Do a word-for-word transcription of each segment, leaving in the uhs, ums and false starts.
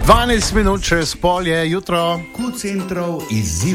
dvanajst minut čez pol je jutro. Q-centrov izziv.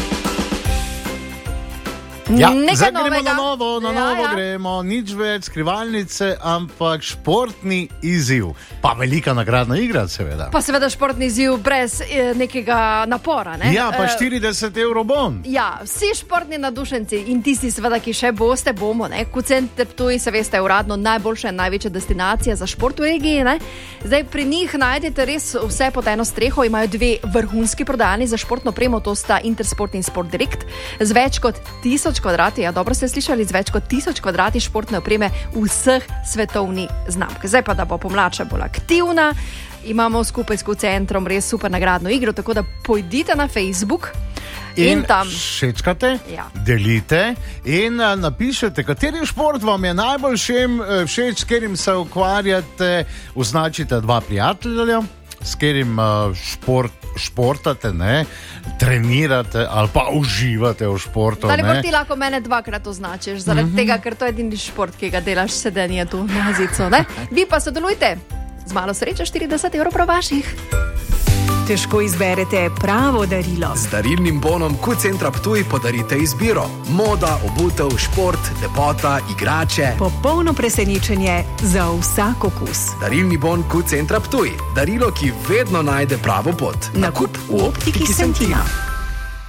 Ja, Nekaj zdaj gremo novega. na novo, na Ja, novo ja. gremo, nič več skrivalnice, ampak športni izziv. Pa velika nagradna igra, seveda. Pa seveda športni izziv brez eh, nekega napora. Ne? Ja, pa Eh, štirideset evrov bon. Ja, vsi športni nadušenci in tisti, seveda, ki še boste, bomo. Q-center Ptuj, se veste, je uradno najboljša in največja destinacija za šport v regiji. Ne? Zdaj pri njih najdete res vse pod eno streho. Imajo dve vrhunski prodajalni za športno opremo, to sta Intersport in Sport Direct, z več kot tisoč kvadrati, ja, dobro ste slišali, z več kot tisoč kvadrati športne opreme vseh svetovnih znamk. Zdaj pa, da bo pomlad še bolj aktivna, imamo skupaj s Q-centrom res super nagradno igro, tako da pojdite na Facebook. In, in tam všečkate, Ja. delite in a, napišete, kateri šport vam je najbolj šem, e, všeč, s katerim se ukvarjate, označite dva prijatelja, s katerim a, šport, športate, ne, trenirate ali pa uživate v športu. ali pa Ne. ti lahko mene dvakrat označiš, zaradi Mhm. tega, ker to je edini šport, ki ga delaš sedenje tu na zicu. Ne? Vi pa sodelujte, z malo sreče štirideset evrov prav vaših. Težko izberete pravo darilo. Z darilnim bonom Q-centra Ptuj podarite izbiro. Moda, obutev, šport, lepota, igrače. Popolno presenečenje za vsak okus. Darilni bon Q-centra Ptuj. Darilo, ki vedno najde pravo pot. Nakup v optiki Sentina.